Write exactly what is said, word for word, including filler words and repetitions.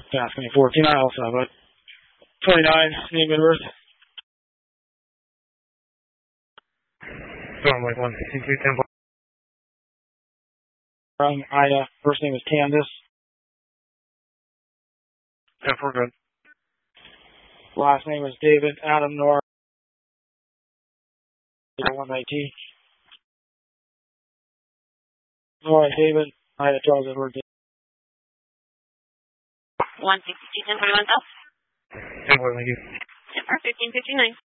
Asking fourteen, I also have it. twenty-nine, name and birth. Storm Lake one, C two ten. Um, Ida, first name is Candace. Yeah, we're good. Last name is David Adam Nor. one nineteen. Nora David, Ida Charles Edward. one sixty-two, ten forty-one south. ten four, thank you. Denver, fifteen fifty-nine.